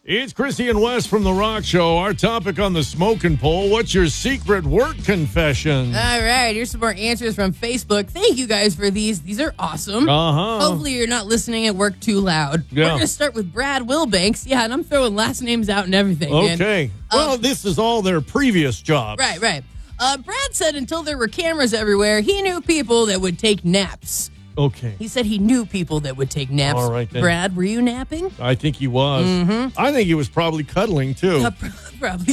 It's Chrissy and Wes from The Rock Show. Our topic on the smoking poll, what's your secret work confession? All right, here's some more answers from Facebook. Thank you guys for these. These are awesome. Hopefully you're not listening at work too loud. Yeah. We're going to start with Brad Wilbanks. Yeah, and I'm throwing last names out and everything. Okay. Well, this is all their previous jobs. Right. Brad said until there were cameras everywhere, he knew people that would take naps. Okay. He said he knew people that would take naps. All right, then. Brad, were you napping? I think he was. I think he was probably cuddling, too. Probably.